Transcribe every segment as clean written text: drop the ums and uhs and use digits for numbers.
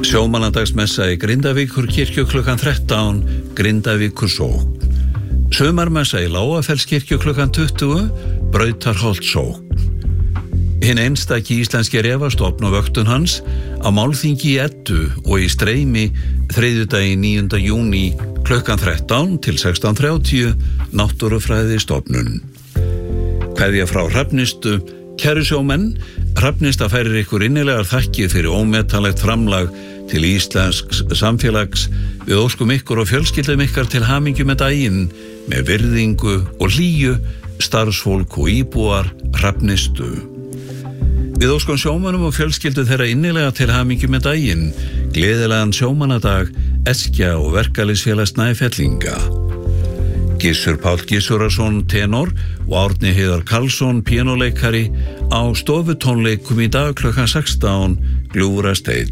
Sjómannadagsmessa í Grindavíkur kirkju klukkan 13, Grindavíkur sókn. Sumarmessa í Lágafellskirkju klukkan 20, Brautarholt sókn. Hinn einstaki íslenski refastofn og vöktun hans á málþingi í Eddu og í Streymi þriðjudaginn 9. júní klukkan 13 til 16:30, Náttúrufræðistofnun. Kveðja frá Hrafnistu. Kæru sjómenn, Hrafnista færir ykkur innilegar þakkir fyrir ómetanlegt framlag til íslensks samfélags. Við óskum ykkur og fjölskyldum ykkar til hamingju með daginn, með virðingu og hlýju, starfsfólk og íbúar Hrafnistu. Við óskum sjómönnum og fjölskyldu þeirra innilega til hamingju með daginn, gleðilegan sjómannadag, Eskja og Verkalýðsfélags Snæfellinga. Gissur Páll Gissurason, tenor, og Árni Heiðar Karlsson, píanóleikari, á stofutónleikum í dag klukkan 16, Gljúfrasteinn.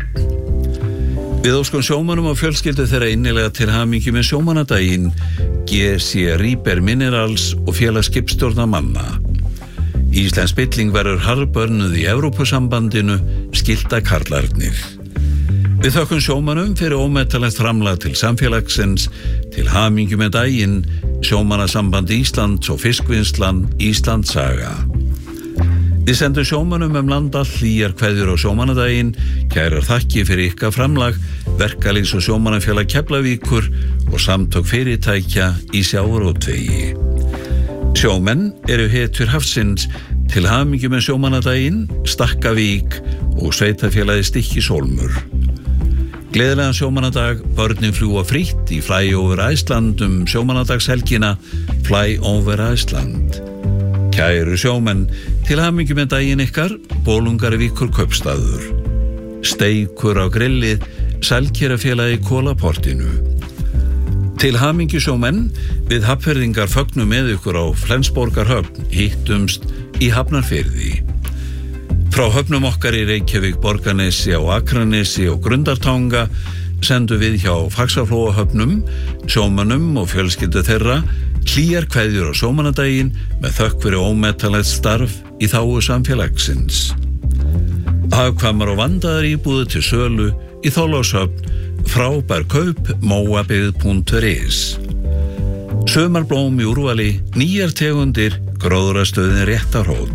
Við óskum sjómönnum og fjölskyldu þeirra innilega til hamingju með sjómannadaginn, GC Ríber Minerals og félag skipstjórnarmanna. Íslensk spilling verður harðbönnuð í Evrópusambandinu, skilta karlarnir. Við þökkum sjómönnum fyrir ómetanlegt framlag til samfélagsins, til hamingju með daginn, Sjómannasamband Íslands og Fiskvinnslan Íslandssaga. Við sendum sjómönnum land allt hlýjar kveðjur á sjómannadaginn, kærar þakki fyrir ykkar framlag, Verkalýðs- og sjómannafélag Keflavíkur og samtök fyrirtækja í sjávarútvegi. Sjómenn eru hetjur hafsins, til hamingju með sjómannadaginn, Stakkavík og sveitafélagi Stykkishólmur. Gleðilegan sjómannadag, börnin fljúga frítt í Fly over Iceland sjómannadagshelgina, Fly over Iceland. Kæru sjómenn, til hamingju með daginn ykkar, Bolungarvíkur kaupstaður. Steikur á grillið, Sælkerafélagi Kólaportinu. Til hamingju sjómenn, við hafnfirðingar fögnum með ykkur á Flensborgarhöfn, hittumst í Hafnarfirði. Frá höfnum okkar í Reykjavík, Borgarnesi á Akranesi og Grundartanga sendum við hjá Faxaflóahöfnum, sjómönnum og fjölskyldu þeirra hlýjar kveðjur á sjómannadaginn með þökk fyrir ómetanlegt starf í þágu samfélagsins. Hagkvæmar og vandaðar íbúðir til sölu í Þorlákshöfn, frábær kaup, móabyggð.is. Sumarblóm í úrvali, nýjar tegundir, gróðrastöðin Réttarhóll.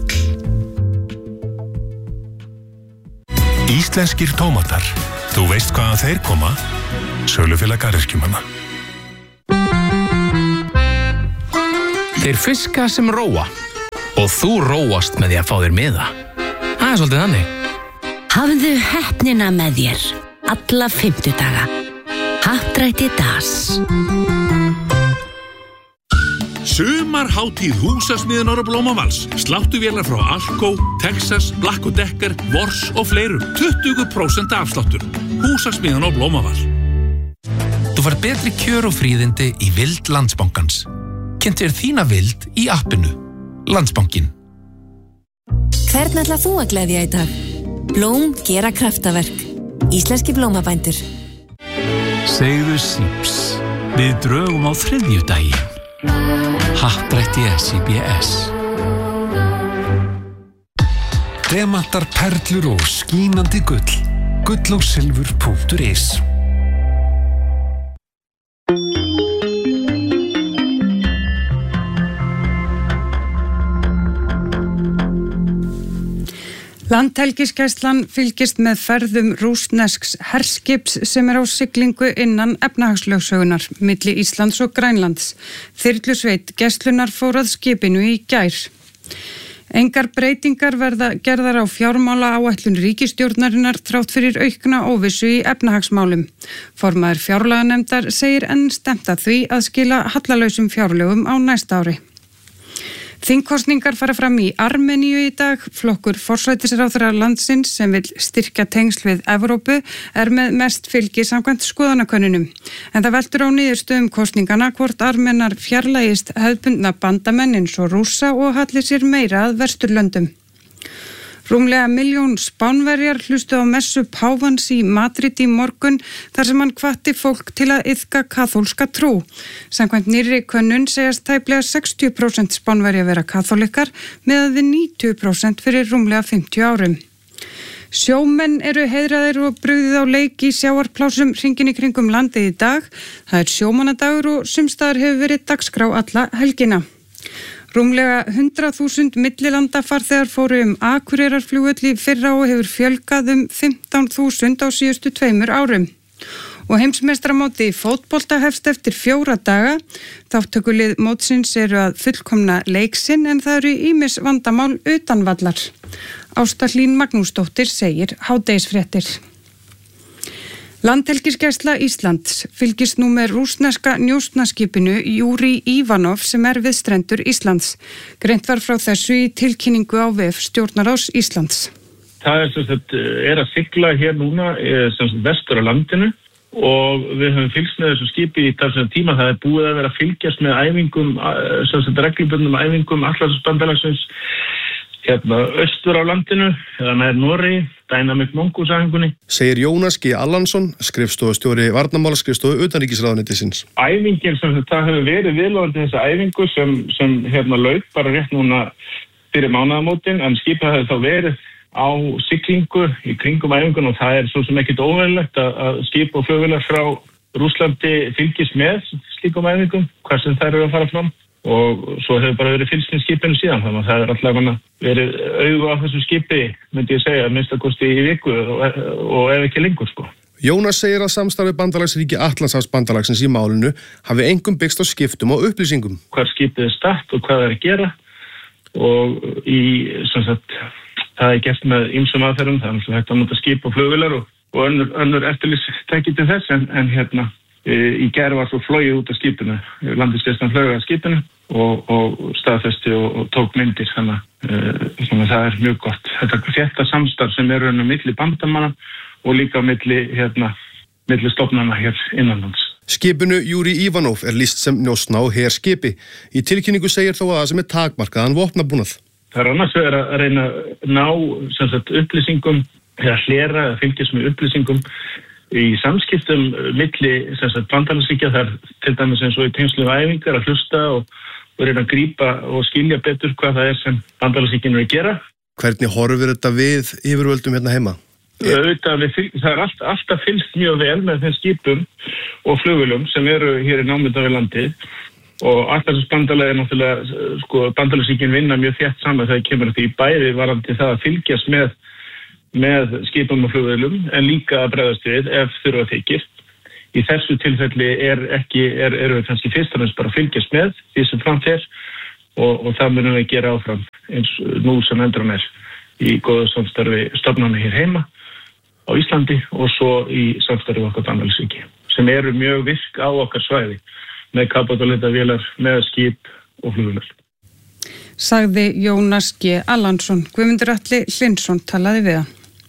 Íslenskir tómatar. Þú veist hvaðan þeir koma? Sölufélag garðyrkjumanna. Þeir fiska sem róa og þú róast með því að fá þér miða. Það er svolítið þannig. Hafðu heppnina með þér alla 50 daga. Happdrætti Das. Sumarhátíð húsasmiðunar og Blómavals. Sláttuvélar frá Alco, Texas, Black & Decker, Vors og fleirum. 20% afsláttur. Húsasmiðan og Blómaval. Þú fær betri kjör og fríðindi í vild Landsbankans. Kynntu þér þína vild í appinu. Landsbankin. Hvern ætlar þú að gleðja í dag? Blóm gera kraftaverk. Íslenski blómabændur. Segðu síps. Við drögum á þriðjudaginn. Happdrætti SIBS. Demantar, perlur og skínandi gull. gullogsilfur.is. Landhelgisgæslan fylgist með ferðum rússnesks herskips sem á siglingu innan efnahagslögsögunar milli Íslands og Grænlands. Þyrlusveit gæslunar fór að skipinu í gær. Engar breytingar verða gerðar á fjármálaáætlun ríkisstjórnarinnar þrátt fyrir aukna óvissu í efnahagsmálum. Formaður fjárlaganefndar segir enn stefnt að því að skila hallalausum fjárlögum á næsta ári. Þingkosningar fara fram í Armeníu í dag. Flokkur forsætisráðherra landsins sem vill styrkja tengsl við Evrópu með mest fylgi samkvæmt skoðanakönnunum. En það veltur á niðurstöðum kosningana hvort Armenar fjarlægist hefðbundna bandamenn eins og Rússa og halli sér meira að Vesturlöndum. Rúmlega 1 milljón Spánverjar hlustu á messu páfans í Madrid í morgun þar sem hann hvatti fólk til að iðka kaþólska trú. Samkvæmt nýrri könnun segjast tæplega 60% Spánverja vera kaþólikar meðan við 90% fyrir rúmlega 50 árum. Sjómenn eru heiðraðir og brugðið á leik í sjávarplásum hringinn í kringum landið í dag. Það er sjómannadagur og sumstaðar hefur verið dagskrá alla helgina. Rúmlega 100.000 millilandafarþegar fóru Akureyrarflugvöll í fyrra og hefur fjölgað 15.000 á síðustu 2 árum. Og heimsmeistaramótið í fótbolta hefst eftir 4 daga. Þáttökulið mótsins eru að fullkomna leiksinn en það eru ýmis vandamál utan vallar. Ásta Hlín Magnúsdóttir segir hádegisfréttir. Landhelgisgæsla Íslands fylgist nú með rússneska njósnaskipinu Júri Ivanov sem er við strendur Íslands. Greint var frá þessu í tilkynningu á vef Stjórnarráðs Íslands. Það er að sigla hér núna vestur á landinu. Og við höfum fylgst með þessu skipi í þessum tíma. Það er búið að vera að fylgjast með æfingum, reglubundnum æfingum Atlantshafsbandalagsins austur á landinu, eða nær Noregi, Dynamic Mongoose æfingunni. Segir Jónas G. Allansson, skrifstofustjóri varnarmálaskrifstofu utanríkisráðuneytisins. Æfingin það hefur verið viðlóðandi þessa æfingu sem lauk bara rétt núna fyrir mánaðamótin, en skipið hefur þá verið á siglingu í kringum æfingun og það er svo sem ekkert óvenjulegt að skip og flugvélar frá Rússlandi fylgist með slíkum æfingum, hvað sem þær eru að fara fram og svo hefur bara verið fylgst með skipinu síðan, þannig að það er allavega verið augu á þessu skipi, myndi ég segja, minnstakosti í viku og ef ekki lengur sko. Jónas segir að samstarfi bandalagsríki Atlantshafsbandalagsins í málinu hafi einkum byggst á skiptum og upplýsingum. Hvar skipið er statt og hvað það er að gera og það er gert með ýmsum aðferðum, það er hægt að nota skip og flugvélar og önnur eftirlitstæki til þess, en í gær var svo flogið út af skipinu, landhelgisgæslan flög af skipinu og staðfesti og tók myndir, þannig að það er mjög gott. Þetta samstarf sem er milli bandamanna og líka milli stofnana hér innanlands. Skipinu Júri Ivanov er lýst sem njósna og herskipi. Í tilkynningu segir þó að það sem er takmarkaðan vopnabúnað. Það er annars verið að reyna að ná upplýsingum, eða hlera eða fylgjast með upplýsingum í samskiptum milli bandalagsríkja. Það er til dæmis eins og í tengslum æfingar að hlusta og reyna að grípa og skilja betur hvað það er sem bandalagsríkin eru að gera. Hvernig horfir þetta við yfirvöldum hérna heima? Það er alltaf fylgst mjög vel með þeim skipum og flugvélum sem eru hér í námynda við landið. Og Atlantshafsbandalagið er náttúrulega, bandalagsríkin vinna mjög þétt saman þegar kemur því bæði varandi það að fylgjast með skipum og flugvélum en líka að bregðast við ef þurfa þykir. Í þessu tilfelli eru við kannski fyrst og fremst bara að fylgjast með því sem framfer og það munum við gera áfram eins nú sem endran er í góðu samstarfi stofnana hér heima á Íslandi og svo í samstarfi okkar bandalagsríki sem eru mjög virk á okkar svæði með kapátólitavélar, með skip og flugvélar. Sagði Jónas G. Allansson. Guðmundur Atli Hlynsson talaði við hann.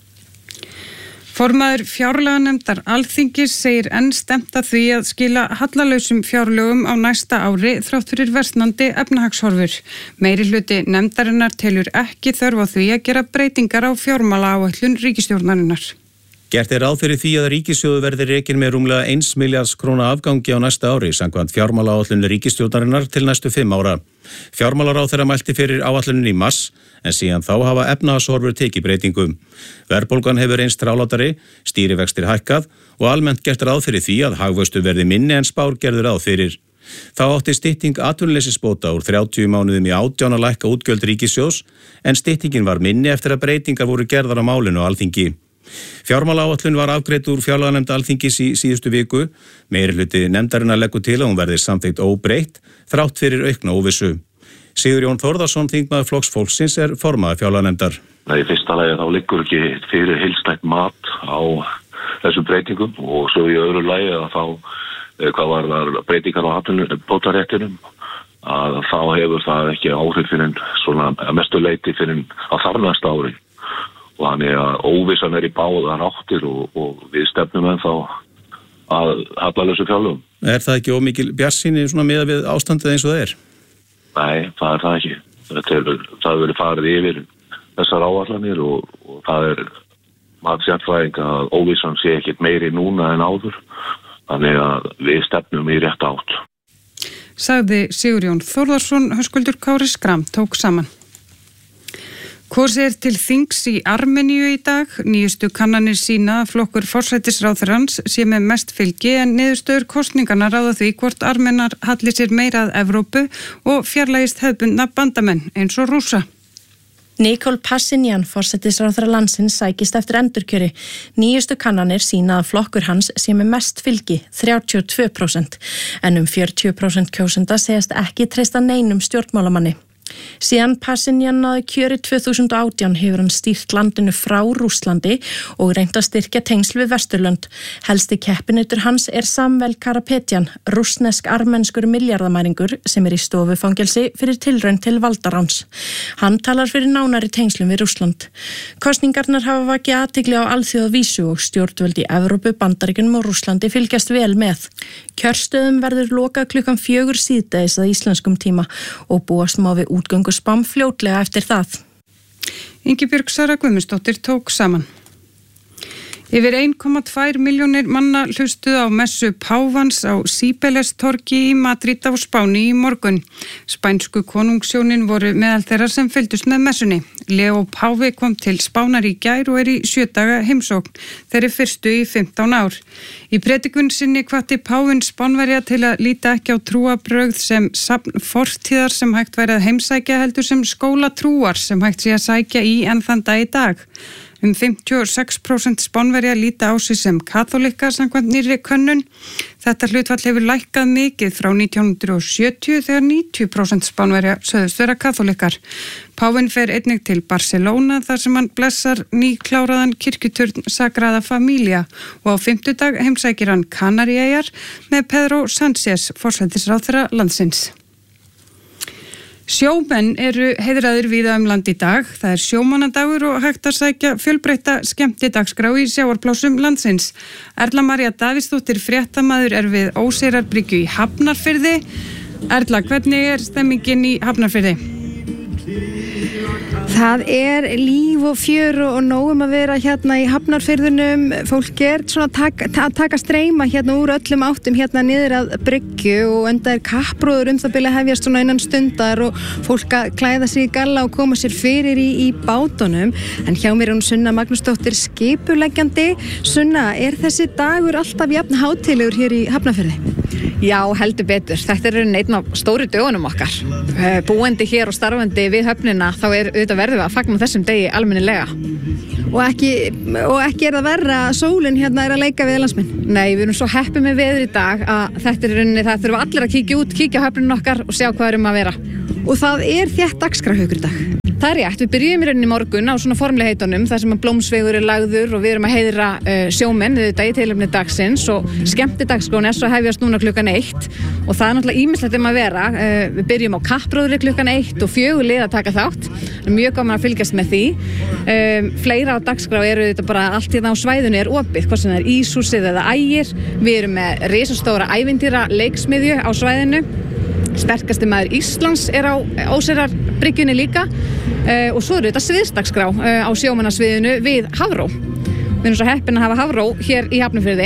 Formaður fjárlaganefndar Alþingis segir enn stefnt að því að skila hallalausum fjárlögum á næsta ári þrátt fyrir versnandi efnahagshorfur. Meirihluti nefndarinnar telur ekki þörf á því að gera breytingar á fjármálaáætlun ríkisstjórnarinnar. Gert er ráð fyrir því að ríkissjóður verði rekinn með rúmlega 1 milljarðs króna afgangi á næsta ári samkvæmt fjármálaáætlun ríkisstjórnarinnar til næstu 5 ára. Fjármálaráðherra mælti fyrir áætlunin í mars en síðan þá hafa efnahagshorfur tekið breytingum. Verðbólgan hefur reynst þrálátari, stýrivextir hækkað og almennt gert ráð fyrir því að hagvöxtur verði minni en spár gerðu ráð fyrir. Þá átti stytting atvinnuleysisbóta úr 30 mánuðum í 18 að lækka útgjöld ríkissjóðs en styttingin var minni eftir að breytingar voru gerðar á málinu á Alþingi. Fjármálaáætlun var afgreidd úr fjárlaganefnd Alþingis í síðustu viku. Meirihluti nefndarinnar leggur til að hún verði samþykkt óbreytt þrátt fyrir aukna óvissu. Sigurjón Þórðarsson, þingmaður Flokks fólksins, er formaður fjárlaganefndar. Í fyrsta lagi þá liggur ekki fyrir heildstætt mat á þessum breytingum og svo í öðru lagi að þá hvað var það breytingar á bótaréttinum að þá hefur það ekki áhrif fyrir svona mestu leyti fyrir á þarnæsta ári. Og þannig að óvissan er í báðar áttir og við stefnum ennþá að hallalausu fjárlögum. Er það ekki ómikil bjartsýni svona miðað við ástandið eins og það er? Nei, það er það ekki. Það verið farið yfir þessar áætlanir og það er matsjárfræðing að óvissan sé ekkert meiri núna en áður. Þannig að við stefnum í rétt átt. Sagði Sigurjón Þórðarsson. Höskuldur Kári Skram tók saman. Kosið til þings í Armeníu í dag. Nýjustu kannanir sýna að flokkur forsætisráðherrans sé með mest fylgi en niðurstöður kosninganna ráða því hvort Armenar halli sér meira að Evrópu og fjarlægist hefðbundna bandamenn eins og Rússa. Nikol Pashinyan, forsætisráðherra landsins, sækist eftir endurkjöri. Nýjustu kannanir sýna að flokkur hans sé með mest fylgi, 32%, en 40% kjósenda segjast ekki treysta neinum stjórnmálamanni. Síðan Pashinyan náði kjöri 2018 hefur hann stýrt landinu frá Rússlandi og reynt að styrkja tengsl við Vesturlönd. Helsti keppinautur hans Samvel Karapetyan, rússnesk-armenskur miljardamæringur sem í stofufangelsi fyrir tilraun til valdaráns. Hann talar fyrir nánari tengslum við Rússland. Kosningarnar hafa vakið athygli á alþjóðavísu og stjórnvöld í Evrópu, Bandaríkjunum og Rússlandi fylgjast vel með. Kjörstöðum verður lokað klukkan 4 síðdegis að íslenskum tíma og búast má við útgöngu spám fljótlega eftir það. Ingibjörg Sara Guðmundsdóttir tók saman. Yfir 1,2 milljónir manna hlustuðu á messu Pávans á Síbeles-torgi í Madrid á Spáni í morgun. Spænsku konungshjónin voru meðal þeirra sem fylgdust með messunni. Leo Páfi kom til Spánar í gær og í 7 daga heimsókn, þeirri fyrstu í 15 ár. Í predikun sinni hvatti Pávin Spánverja til að líta ekki á trúarbrögð sem safn fortíðar sem hægt væri að heimsækja heldur sem skólatrúar sem hægt sé að sækja í enn þann dag í dag. 56% Spánverja líta á sig sem kaþólika samkvæmt nýrri könnun. Þetta hlutfall hefur lækkað mikið frá 1970 þegar 90% Spánverja sögðust vera kaþólikar. Páfinn fer einnig til Barcelona þar sem hann blessar nýkláraðan kirkjuturn Sagrada Familia og á fimmtudag heimsækir hann Kanaríeyjar með Pedro Sánchez, forsætisráðherra landsins. Sjómenn eru heiðraðir víða land í dag. Það sjómannadagur og hægt að sækja fjölbreytta skemmtidagskrá í sjávarplásum landsins. Erla María Davíðsdóttir fréttamaður við Óseyrarbryggju í Hafnarfirði. Erla, hvernig stemmingin í Hafnarfirði? Það líf og fjör og nóg að vera hérna í Hafnarfirðunum. Fólk svona að taka streyma hérna úr öllum áttum hérna niður að bryggju og enda kappróður það byrja að hefjast svona innan stundar og fólk að klæða sig í galla og koma sér fyrir í bátunum. En hjá mér hún Sunna Magnúsdóttir skipuleggjandi. Sunna, þessi dagur alltaf jafn hátíðlegur hér í Hafnarfirði? Já, heldur betur. Þetta einn af stóru dögunum okkar. Búandi hér og starfandi við höfnina, þá auðvitað verðum við að fagna þessum degi almennilega. Og ekki það verra að sólin hérna að leika við landsmenn? Nei, við erum svo heppið með veður í dag að þetta það þurfa allir að kíkja út, kíkja á höfninu okkar og sjá hvað að vera. Og það þétt dagskrárhaukur í dag? Það rétt, við byrjum í rauninni morgun á svona formlegheitunum þar sem að blómsvegur lagður og við erum að heiðra sjómenn þetta í tilefni dagsins og skemmtidagskrán svo hefjast núna klukkan 1 og það náttúrulega ýmislegt að vera. Við byrjum á kappróðri klukkan 1 og 4 lið að taka þátt. Mjög gaman að fylgjast með því. Fleira á dagskrá þetta bara allt hérna á svæðinu opið, hvort sem það íshúsið eða ægir. Við erum með risastóra ævintýra leiksmiðju á svæðinu. Sterkasti maður Íslands á Óseyrarbryggjunni líka og svo þetta sviðsdagskrá á sjómannasviðinu við Hafró. Við erum svo heppin að hafa Hafró hér í Hafnarfirði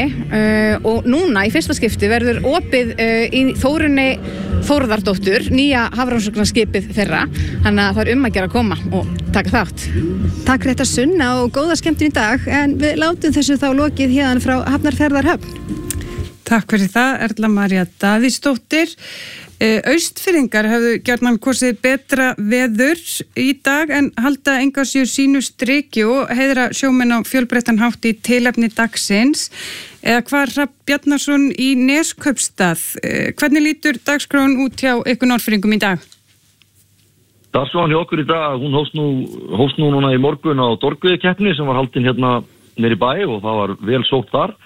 og núna í fyrsta skipti verður opið í Þórunni Þórðardóttur, nýja hafrannsóknarskipið þeirra, þannig að það að gera að koma og taka þátt. Takk fyrir þetta Sunna og góða skemmtun í dag, en við látum þessu þá lokið hérna frá Hafnarfjarðarhöfn. Takk fyrir það, Erla María Davíðsdóttir. Austfirðingar hefðu gjarnan kosið betra veður í dag en halda engu að séu sínu striki og heiðra sjómenn á fjölbreyttan hátt í tilefni dagsins. Eða hvað Hrafn Bjarnason í Neskaupstað? Hvernig lítur dagskráin út hjá ykkur Norðfirðingum í dag? Dagskráin hjá okkur í dag, hún hófst nú núna í morgun á Dorgviðikeppni sem var haldin hérna nýri bæ og það var vel sótt þar.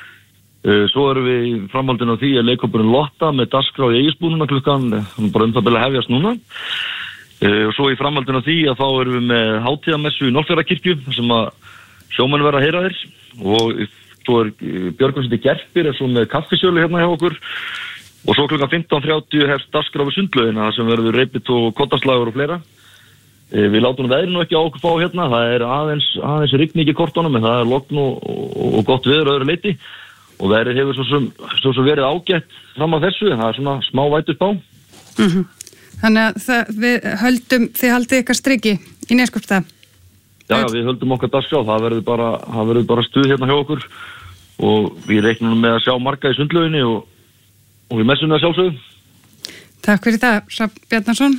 Svo erum við í framhaldinu á því að leikhópurinn Lotta með dagskrá í Eigisbúnuna klukkan, bara það byrja að hefjast núna. Og svo í framhaldinu á því að þá erum við með hátíðamessu í Norðfjarðarkirkju, þar sem að sjómenn verða heyraðir. Og svo Björgvinsson Gerpir svo með kaffisjölu hérna hjá okkur. Og svo klukkan 15:30 hefst dagskrá við Sundlaugina, þar sem verður reipit og kottaslagur og fleira. Við látum veðrinu ekki á okkur fá hérna, það aðeins rigning í kortunum, en það logn og gott veður öðru leyti. Og veðrið hefur svo sem verið ágætt fram að þessu, það svona smá vætur spá. Þannig að þið haldið ykkar striki í Neskaupstað. Já, við höldum okkar dagskrá, það verður bara stuð hérna hjá okkur og við reiknum með að sjá marga í sundlauginni og við messum það sjálfsögum. Takk fyrir það, Hrafn Bjarnason.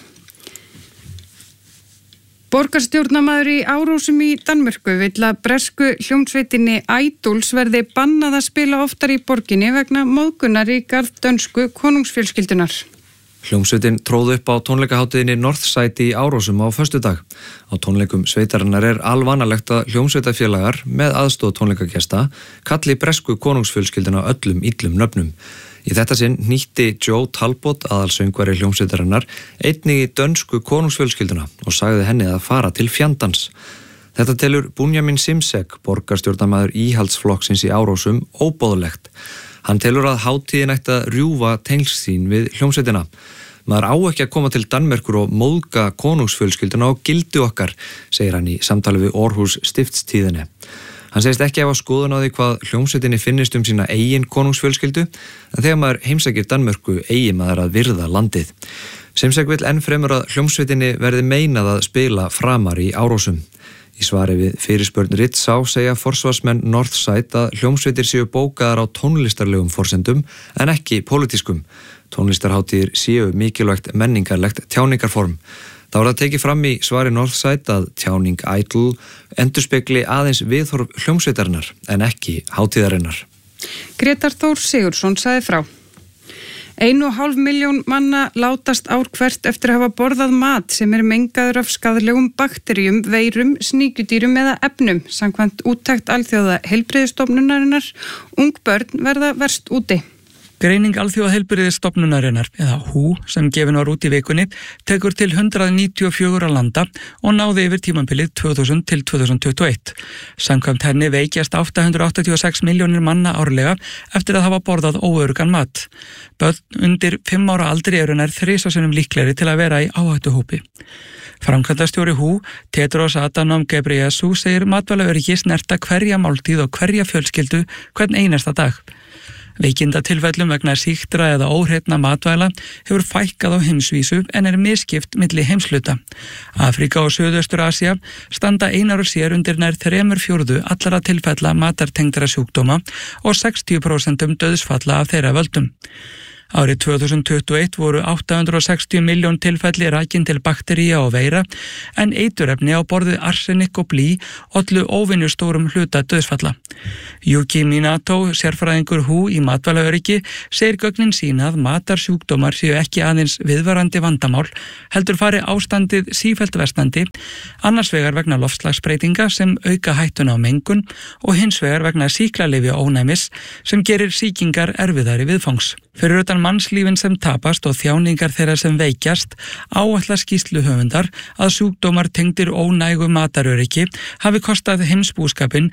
Borgarstjórnarmaður í Árósum í Danmörku vill að bresku hljómsveitinni Idols verði bannað að spila oftar í borginni vegna móðgunar í garð dönsku konungsfjölskyldunar. Hljómsveitin tróð upp á tónleikahátíðinni Northside í Árósum á föstudag. Á tónleikum sveitarinnar alvanalegt að hljómsveitafélagar með aðstoð tónleikagesta kalli bresku konungsfjölskylduna öllum illum nöfnum. Í þetta sinn nýtti Joe Talbot, aðalsöngvari hljómsveitarinnar, einnig í dönsku konungsfjölskylduna og sagði henni að fara til fjandans. Þetta telur Bunyamin Simsek, borgarstjórnarmaður íhaldsflokksins í Árósum, óboðlegt. Hann telur að hátíðin ætti að rjúfa tengsl sín við hljómsveitina. Maður á ekki að koma til Danmerkur og móðga konungsfjölskylduna og gildi okkar, segir hann í samtali við Aarhus Stiftstíðinni. Hann segist ekki hafa skoðun á því hvað hljómsveitinni finnist sína eigin konungsfjölskyldu, en þegar maður heimsækir Danmörku eigi maður að virða landið. Simsek vill enn fremur að hljómsveitinni verði meinað að spila framar í Árósum. Í svari við fyrirspurn Ritzá segja forsvarsmenn Northside að hljómsveitir séu bókaðar á tónlistarlegum forsendum en ekki pólitískum. Tónlistarhátíðir séu mikilvægt menningarlegt tjáningarform. Það var að tekið fram í svari Northside að tjáning Idol endurspegli aðeins viðhorf hljómsveitarinnar en ekki hátíðarinnar. Grétar Þór Sigurðsson sagði frá. 1,5 milljón manna látast ár hvert eftir að hafa borðað mat sem mengaður af skaðlegum bakteríum, veirum, sníkjudýrum eða efnum. Samkvæmt úttekt Alþjóða heilbrigðisstofnunarinnar, ung börn verða verst úti. Greining Alþjóða heilbrigðisstofnunarinnar, eða WHO, sem gefin var út í vikunni, tekur til 194 landa og náði yfir tímabilið 2000 til 2021. Samkvæmt henni veikjast 886 milljónir manna árlega eftir að hafa borðað óöruggan mat. Börn undir 5 ára aldri eru nær 3 sinnum líklegri til að vera í áhættuhópi. Framkvæmdastjóri WHO, Tedros Adhanom Ghebreyesus, segir matvælaöryggi snerta hverja máltíð og hverja fjölskyldu hvern einasta dag. Veikindatilfellum vegna sýktra eða óhreinna matvæla hefur fækkað á heimsvísu en misskipt milli heimshluta. Afrika og Suðaustur-Asía standa einar og sér undir nær 3/4 allra tilfella matartengdra sjúkdóma og 60% dauðsfalla af þeirra völdum. Árið 2021 voru 860 milljón tilfelli rakin til baktería og veira en eiturefni á borðið arsenik og blý ollu óvenjustórum hluta dauðsfalla. Yuki Minato, sérfræðingur WHO í matvælaöryggi, segir gögnin sína að matarsjúkdómar séu ekki aðeins viðvarandi vandamál, heldur fari ástandið sífellt versnandi, annars vegar vegna loftslagsbreytinga sem auka hættuna á mengun og hins vegar vegna sýklalyfja ónæmis sem gerir sýkingar erfiðari viðfangs. Fyrir utan mannslífin sem tapast og þjáningar þeirra sem veikjast áætla skýrsluhöfundar að sjúkdómar tengdir ónægu mataröryggi hafi kostað heimsbúskapinn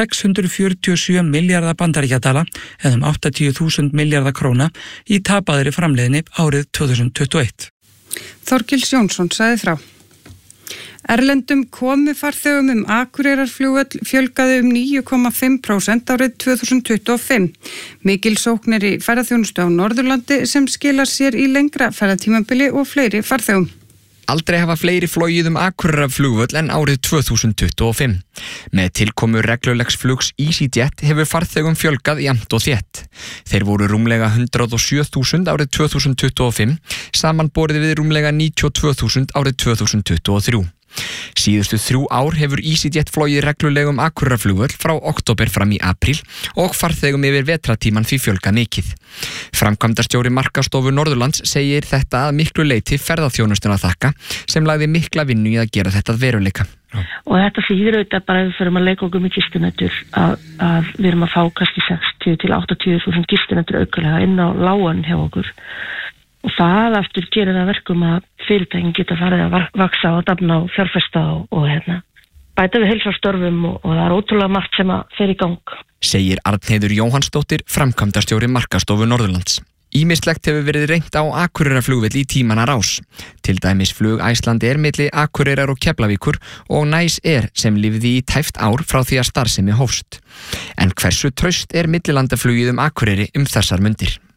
647 milljarða bandaríkjadala eða 80.000 milljarða króna í tapaðri framleiðni árið 2021. Þorkils Jónsson sagði frá. Erlendum komufarþegum Akureyrarflugvöll fjölgaði 9,5% árið 2025. Mikil sókn í ferðaþjónustu á Norðurlandi sem skilar sér í lengra ferðatímabili og fleiri farþegum. Aldrei hafa fleiri flogið Akureyrarflugvöll en árið 2025. Með tilkomu reglulegs flugs EasyJet hefur farþegum fjölgað jafnt og þétt. Þeir voru rúmlega 107.000 árið 2025, samanborið við rúmlega 92.000 árið 2023. Síðustu 3 ár hefur EasyJet flogið reglulegum Akureyrarflugvöll frá október fram í apríl og farþegum yfir vetratíman því fjölgað mikið. Framkvæmdastjóri Markaðsstofu Norðurlands segir þetta að miklu leyti ferðaþjónustuna þakka sem lagði mikla vinnu í að gera þetta veruleika. Og þetta þýðir auðvitað bara ef við förum að leika okkur með gistinætur að við erum að fá kannski 60 til 80.000 gistinætur aukulega inn á lágan hjá okkur. Og það aftur gerir það verkum að fyrirtækin geta farið að vaksa og dafna og fjárfesta og bæta við heilsastörfum og það er ótrúlega margt sem að fer í gang. Segir Arnheiður Jóhannsdóttir, framkvæmdastjóri Markaðsstofu Norðurlands. Ýmislegt hefur verið reynt á Akureyrarflugvöll í tímanna rás. Til dæmis flug Icelandair milli Akureyrar og Keflavíkur og NiceAir sem lifði í tæpt ár frá því að starfsemi hófst. En hversu traust millilandaflugið Akureyri þessar mundir?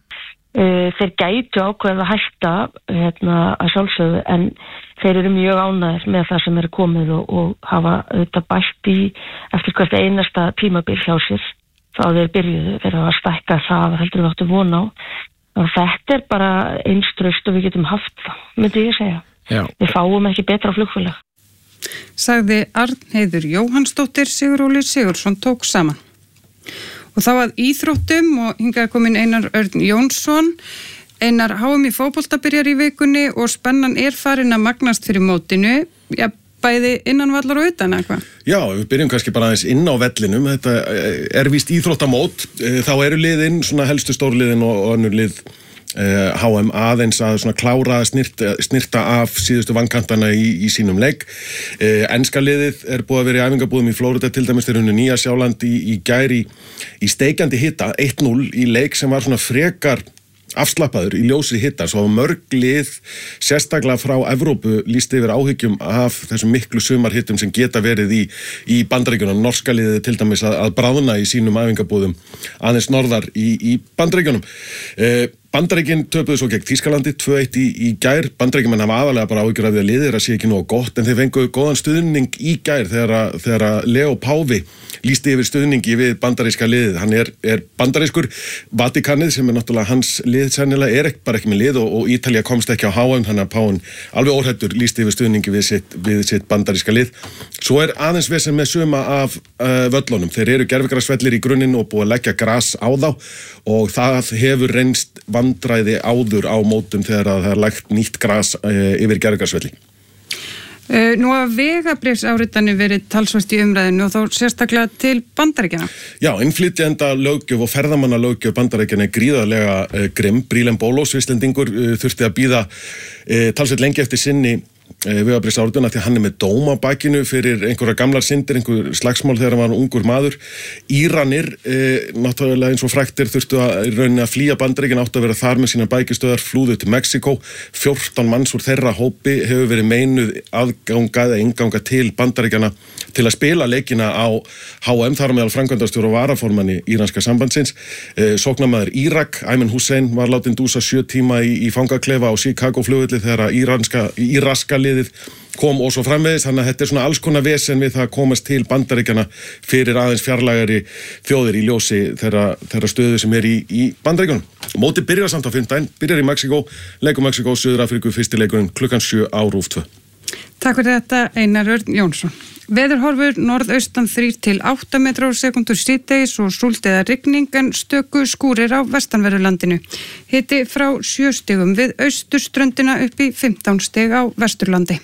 Þeir gætu ákveðið að hætta að sjálfsögðu, en þeir eru mjög ánægðir með það sem eru komið og hafa auðvitað bætt í eftir hvert einasta tímabil hjá sér þá þeir byrjuðu, þeir hafa stækkað það heldur við áttu von á, og þetta bara einstraust og við getum haft það, myndi ég segja. Já. Við fáum ekki betra flugfélag. Sagði Arnheiður Jóhannsdóttir, Siguróli Sigurðsson tók saman. Og þá að íþróttum og hingað komin Einar Örn Jónsson. Einar, HM í fótbolta byrjar í vikunni og spennan farin að magnast fyrir mótinu, bæði innan vallar og utan eitthvað. Já, við byrjum kannski bara aðeins inn á vellinum. Þetta víst íþróttamót, þá eru liðin, svona helstu stórliðin og önnur lið HM aðeins að svona klára að snirta af síðustu vankantana í sínum leik. Enska liðið búið að vera í æfingabúðum í Flórida, til dæmis þeir unnu Nýja Sjáland í gær í steikjandi hita 1-0 í leik sem var svona frekar afslappaður í ljósi hita, svo mörg lið sérstaklega frá Evrópu lýst yfir áhyggjum af þessum miklu sumarhittum sem geta verið í Bandaríkjunum. Norska liðið til dæmis að bráðna í sínum æfingabúðum aðeins norðar í Bandaríkjunum. Bandaríkin töpuðu svo gegn Þýskalandi 2-1 í gær. Bandaríkjumenn hafa aðalega bara áhyggjur af því að liðið sé ekki nógu gott, en þeir fenguðu góðan stuðning í gær þegar Leo Páfi lýsti yfir stuðningi við bandaríska liðið. Hann bandarískur. Vatikanið, sem náttúrulega hans lið sennilega, bara ekki með lið og Ítalía komst ekki á HM, þannig að Páfinn alveg óhræddur lýsti yfir stuðningi við sitt bandaríska lið. Svo aðeins vesen með suma af völlunum. Þeir eru gervigrasvellir í grunninn og búið að leggja gras á þá, og það hefur reynst vandræði áður á mótum þegar það lagt nýtt gras yfir gervigrasvelli. Nú hafa vegabréfsáritanir verið talsvert í umræðinu og þá sérstaklega til Bandaríkjanna. Já, innflytjenda löggjöf og ferðamanna löggjöf Bandaríkjanna gríðarlega grimm. Brílen Bólos, Íslendingur, þurfti að bíða talsvert lengi eftir sinni vegabréfsáritun því að hann með dóm á bakinu fyrir einhverja gamlar syndir, einhver slagsmál þegar hann var ungur maður. Íranir, náttúrulega eins og fræktir, þurftu að rauninni að flýja Bandaríkjanna, áttu að vera þar með sína bækistöðar, flúðu til Mexíkó. 14 manns úr þeirra hópi hefur verið meinuð aðganga eða inganga til Bandaríkjanna til að spila leikina á HM, þar meðal framkvæmdastjóra og varaformanni íranska sambandsins. Sóknarmaður Írak, Ayman Hussein, var látin dúsa 7 tíma í fangaklefa á Chicago flugvelli þegar íraska liðið kom og svo framvegis, þannig að þetta svona alls konar vesen við það að komast til Bandaríkjanna fyrir aðeins fjarlægari þjóðir í ljósi þeirra stöðu sem í Bandaríkjunum. Móti byrjar samt á 5. byrjar í Mexíkó, leikur Mexíkó, Suður-Afríku, fyrsti leikurinn klukkan 7 á RÚV 2. Takk fyrir þetta, Einar Örn Jónsson. Veðurhorfur norðaustan 3 til 8 metrar á sekundu síðdegis og súld eða rigning, en stöku skúrir á vestanverðu landinu. Hiti frá 7 stigum við austurströndina upp í 15 stig á Vesturlandi.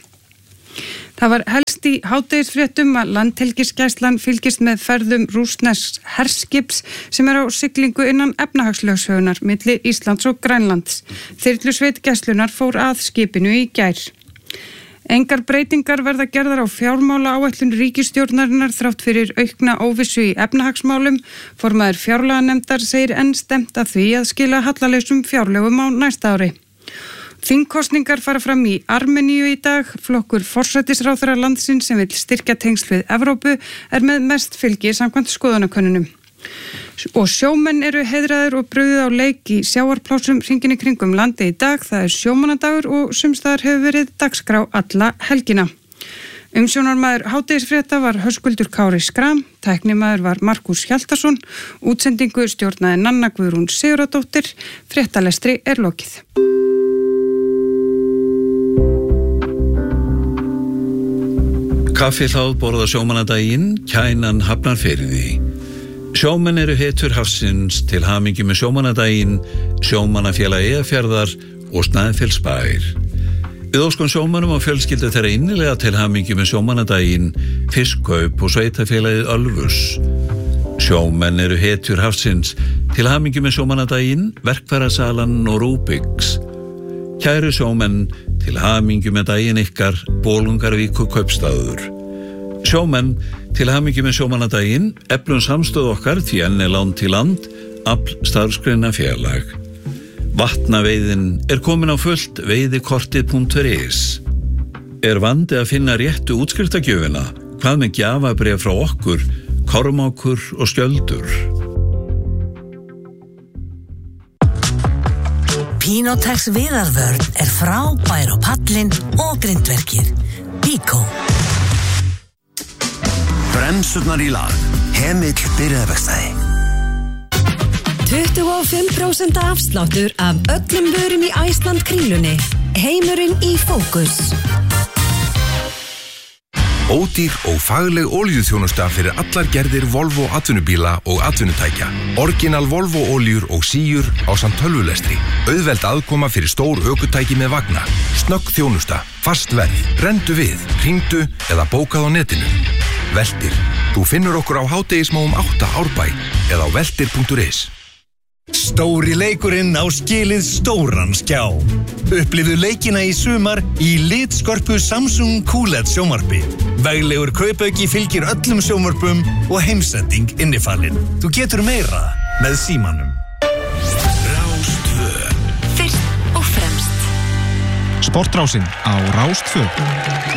Það var helst í hádegisfréttum að Landhelgisgæslan fylgist með ferðum rússnesks herskips sem á siglingu innan efnahagslögsögunar milli Íslands og Grænlands. Þyrlusveit gæslunar fór að skipinu í gær. Engar breytingar verða gerðar á fjármálaáætlun ríkisstjórnarinnar þrátt fyrir aukna óvissu í efnahagsmálum. Formaður fjárlaganefndar segir enn stemt að því að skila hallalausum fjárlögum á næsta ári. Þingkosningar fara fram í Armeníu í dag. Flokkur forsætisráðherra landsins sem vill styrkja tengsl við Evrópu með mest fylgi samkvæmt skoðanakönnunum. Og sjómenn eru heiðraðir og brugðið á leik í sjávarplásum hringinn í kringum landi í dag. Það sjómannadagur og sumstaðar hefur verið dagskrá alla helgina. Umsjónarmaður hádegisfrétta var Höskuldur Kári Skram, tæknimaður var Markús Hjaltason, útsendingu stjórnaði Nanna Guðrún Sigurðardóttir, fréttalestri lokið. Kaffihlað borða sjómannadaginn, kænan hafnar fyrir því. Sjómenn eru hetjur hafsins, til hamingju með sjómannadaginn, Sjómannafélag Eyjafjarðar og Snæfellsbær. Við óskum sjómannum og fjölskyldu þeirra innilega til hamingju með sjómannadaginn, Fiskkaup og Sveitafélagið Ölfus. Sjómenn eru hetjur hafsins, til hamingju með sjómannadaginn, Verkfærasalan og Rúbiks. Kæru sjómenn, til hamingju með daginn ykkar, Bolungarvík og Kaupstaður. Sjómenn, til hamingju með sjómannadaginn, eflum samstöð okkar því enn lán til land, afl starfsgreina félag. Vatnaveiðin komin á fullt, veiðikortið.is. Vandi að finna réttu útskriftargjöfina? Hvað með gjafabréf frá okkur, Kormákur og Skjöldur? Pinotex viðarvörn frábær á pallinn og grindverkið. Bíkó. Bremsurnar í lag. Hemill byrjaðverkstæði. 25% afsláttur af öllum vörum í Iceland kringlunni. Heimurinn í fókus. Ódýr og fagleg olíuþjónusta fyrir allar gerðir Volvo atvinnubíla og atvinnutækja. Orginal Volvo oljur og síur ásamt tölvulestri. Auðveld aðkoma fyrir stór ökutæki með vagna. Snögg þjónusta, fast verð, rendu við, hringdu eða bókað á netinu. Veltir. Þú finnur okkur á hádegismóum 8 Árbæ eða á veltir.is. Stóri leikurinn á skilið stóran skjá. Upplifðu leikina í sumar í litskörpu Samsung QLED sjónvarpi. Veglegur kaupauki fylgir öllum sjónvarpum og heimsending innifalinn. Þú getur meira með símanum. Rás 2. Fyrst og fremst. Sportrásin á Rás 2.